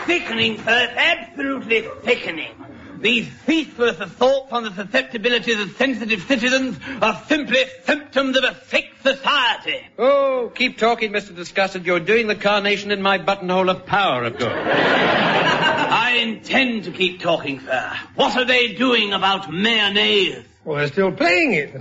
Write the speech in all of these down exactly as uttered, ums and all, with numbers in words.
sickening, sir. It's absolutely sickening. These ceaseless assaults on the susceptibilities of sensitive citizens are simply symptoms of a sick society. Oh, keep talking, Mister Disgusted. You're doing the carnation in my buttonhole a power of good. I intend to keep talking, sir. What are they doing about mayonnaise? Well, they're still playing it.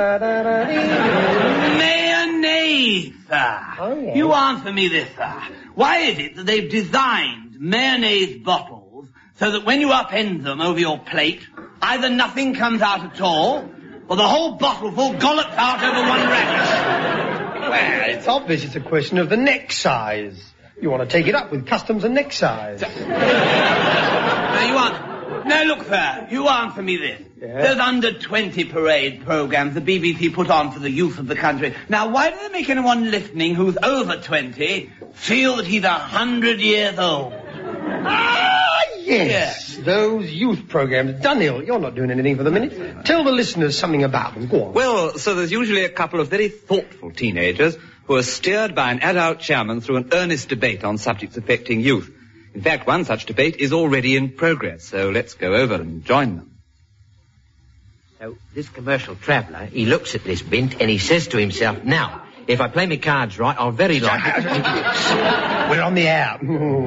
Mayonnaise, sir. Oh, yeah. You answer me this, sir. Why is it that they've designed mayonnaise bottles so that when you upend them over your plate, either nothing comes out at all, or the whole bottleful gollops out over one relish? Well, it's obvious it's a question of the neck size. You want to take it up with customs and neck size. Now, you answer. Now, look, sir, you answer me this. Yeah. Those under twenty parade programs the B B C put on for the youth of the country. Now, why do they make anyone listening who's over twenty feel that he's a hundred years old? Ah, yes. Yes. Those youth programs. Dunhill, you're not doing anything for the minute. Tell the listeners something about them. Go on. Well, so there's usually a couple of very thoughtful teenagers who are steered by an adult chairman through an earnest debate on subjects affecting youth. In fact, one such debate is already in progress, so let's go over and join them. So, this commercial traveller, he looks at this bint and he says to himself, now, if I play my cards right, I'll very likely... We're on the air.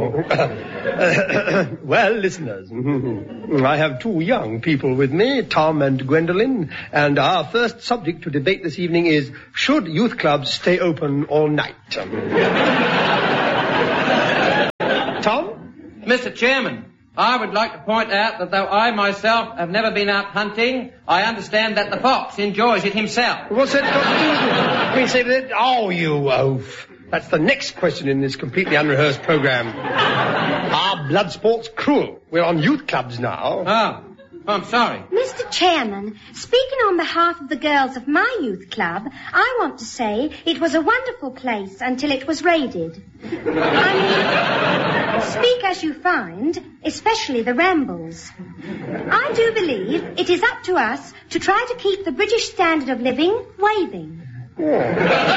Well, listeners, I have two young people with me, Tom and Gwendolen, and our first subject to debate this evening is, should youth clubs stay open all night? Tom? Mister Chairman, I would like to point out that though I myself have never been out hunting, I understand that the fox enjoys it himself. What's that got to do with it? I mean, say that... Oh, you oaf. That's the next question in this completely unrehearsed program. Are blood sports cruel? We're on youth clubs now. Oh, I'm sorry. Mister Chairman, speaking on behalf of the girls of my youth club, I want to say it was a wonderful place until it was raided. I mean, speak as you find, especially the rambles. I do believe it is up to us to try to keep the British standard of living waving. Oh.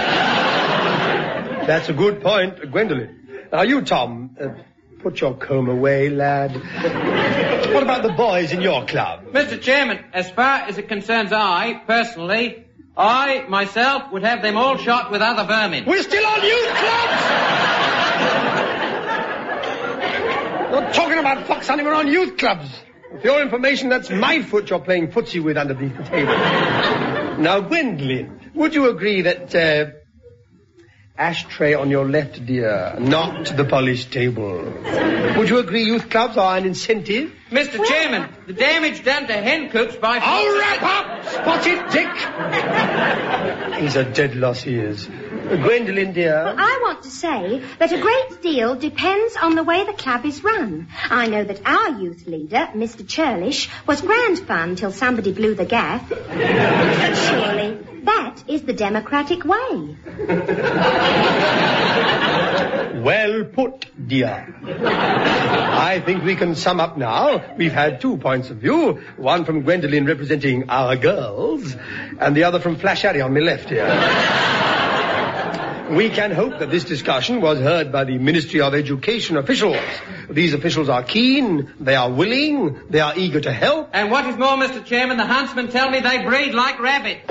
That's a good point, Gwendolen. Now, you, Tom, uh, put your comb away, lad. What about the boys in your club? Mister Chairman, as far as it concerns I, personally, I, myself, would have them all shot with other vermin. We're still on youth clubs! Not talking about fox hunting, we're on youth clubs. For your information, that's my foot you're playing footsie with underneath the table. Now, Gwendolen, would you agree that... Uh, ashtray on your left, dear, not the polished table. Would you agree youth clubs are an incentive? Mister Chairman, the damage done to hen coops by... I'll wrap up, Spotted Dick! He's a dead loss, he is. Gwendolen, dear. Well, I want to say that a great deal depends on the way the club is run. I know that our youth leader, Mister Churlish, was grand fun till somebody blew the gaff. But surely that is the democratic way. Well put, dear. I think we can sum up now. We've had two points of view, one from Gwendolen representing our girls, and the other from Flash Harry on my left here. We can hope that this discussion was heard by the Ministry of Education officials. These officials are keen, they are willing, they are eager to help. And what is more, Mister Chairman, the huntsmen tell me they breed like rabbits.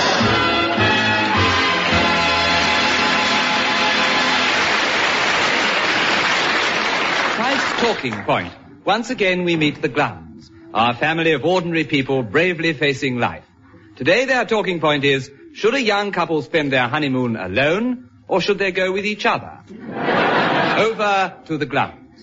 Christ's talking point. Once again we meet the Glums, our family of ordinary people bravely facing life. Today their talking point is, should a young couple spend their honeymoon alone, or should they go with each other? Over to the Glums.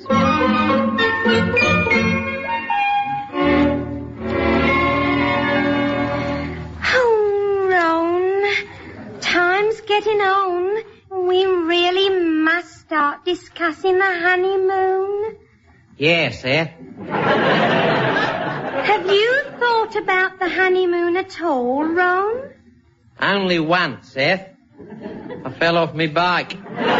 Oh, Ron, time's getting on. We really must start discussing the honeymoon. Yes, eh? Have you thought about the honeymoon at all, Ron? Only once, Seth. I fell off my bike.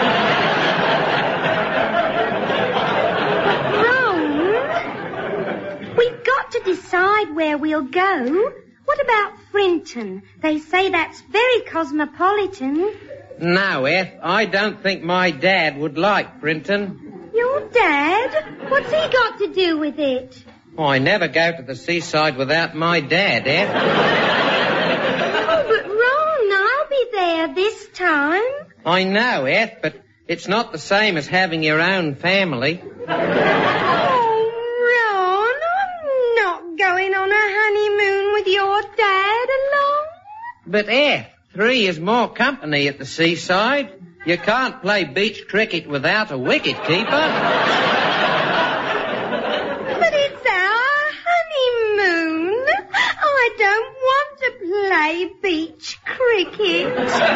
Ron, we've got to decide where we'll go. What about Frinton? They say that's very cosmopolitan. No, Eth, I don't think my dad would like Brinton. Your dad? What's he got to do with it? Oh, I never go to the seaside without my dad, eh? Oh, but Ron, I'll be there this time. I know, Eth, but it's not the same as having your own family. Oh, Ron, I'm not going on a honeymoon with your dad along. But, Eth, three is more company at the seaside. You can't play beach cricket without a wicket-keeper. But it's our honeymoon. I don't want to play beach cricket.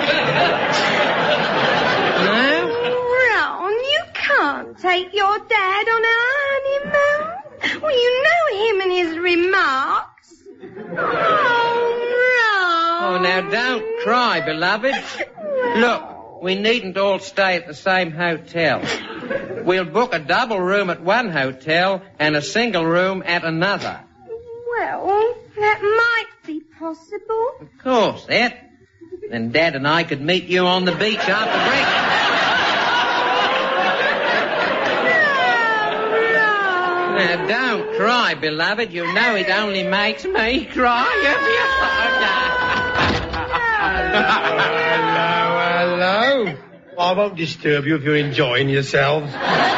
No? Ron, you can't take your dad on our honeymoon. Well, you know him and his remarks. Oh, Ron. Oh, now don't cry, beloved. Look, we needn't all stay at the same hotel. We'll book a double room at one hotel and a single room at another. Well, that might be possible. Of course, Eth. Then Dad and I could meet you on the beach after breakfast. Now, don't cry, beloved. You know it only makes me cry. Hello, hello. I won't disturb you if you're enjoying yourselves.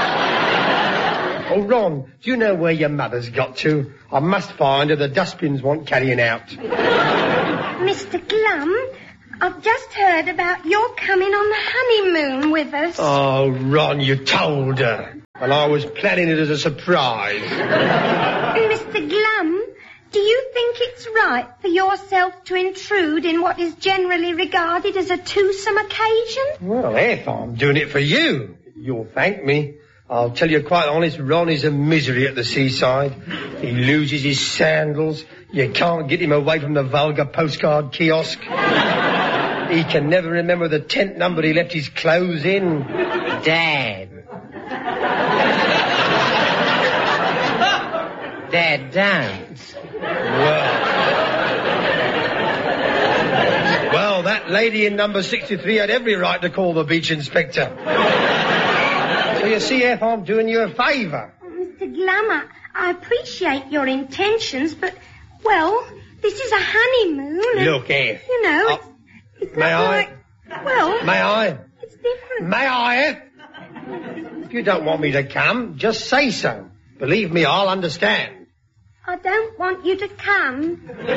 Oh, Ron, do you know where your mother's got to? I must find her. The dustbins want carrying out. Mister Glum, I've just heard about your coming on the honeymoon with us. Oh, Ron, you told her. And I was planning it as a surprise. Mister Glum, do you think it's right for yourself to intrude in what is generally regarded as a twosome occasion? Well, if I'm doing it for you, you'll thank me. I'll tell you quite honest, Ron is a misery at the seaside. He loses his sandals. You can't get him away from the vulgar postcard kiosk. He can never remember the tent number he left his clothes in. Dad. Dad, don't. Well. Well, that lady in number sixty-three had every right to call the beach inspector. So you see, F, I'm doing you a favour. Mister Glum, I, I appreciate your intentions, but, well, this is a honeymoon. And, Look, F. You know, Uh, it's, it's may not I? like... Well... May I? It's different. May I, F? If you don't want me to come, just say so. Believe me, I'll understand. I don't want you to come. But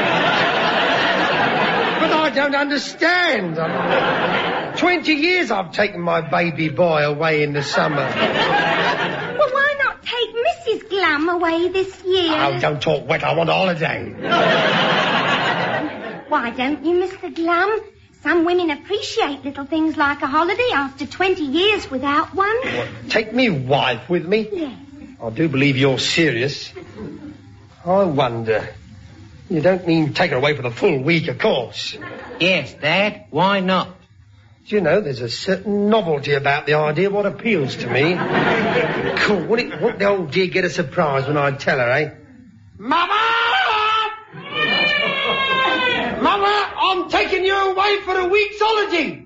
I don't understand. I'm... Twenty years I've taken my baby boy away in the summer. Well, why not take Missus Glum away this year? Oh, don't talk wet. I want a holiday. Why don't you, Mister Glum? Some women appreciate little things like a holiday after twenty years without one. What, take me wife with me? Yes. I do believe you're serious. I wonder. You don't mean take her away for the full week, of course. Yes, Dad. Why not? Do you know, there's a certain novelty about the idea what appeals to me. Cool. Wouldn't, it, wouldn't the old dear get a surprise when I tell her, eh? Mama! Mama, I'm taking you away for a week's holiday.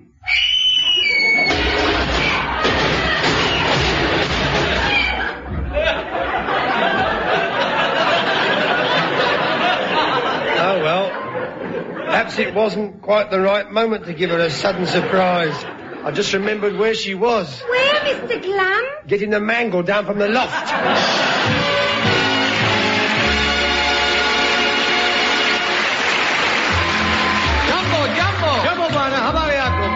Oh, well, perhaps it wasn't quite the right moment to give her a sudden surprise. I just remembered where she was. Where, Mister Glum? Getting the mangle down from the loft.